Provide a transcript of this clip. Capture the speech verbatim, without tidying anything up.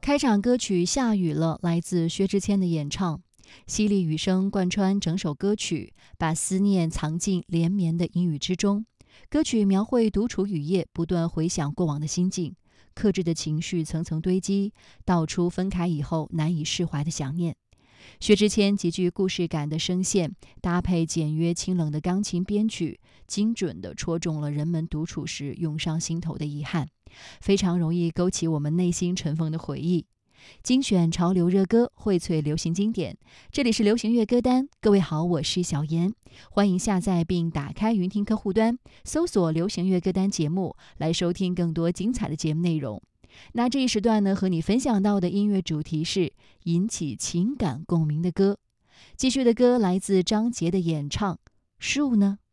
开场歌曲《下雨了》来自薛之谦的演唱，淅沥雨声贯穿整首歌曲，把思念藏进连绵的阴雨之中。歌曲描绘独处雨夜，不断回想过往的心境，克制的情绪层层堆积，道出分开以后难以释怀的想念。薛之谦极具故事感的声线，搭配简约清冷的钢琴编曲，精准地戳中了人们独处时涌上心头的遗憾，非常容易勾起我们内心尘封的回忆。精选潮流热歌，荟萃流行经典。这里是流行乐歌单，各位好，我是小妍，欢迎下载并打开云听客户端，搜索流行乐歌单节目，来收听更多精彩的节目内容。那这一时段呢，和你分享到的音乐主题是引起情感共鸣的歌。继续的歌来自张杰的演唱《树呢》。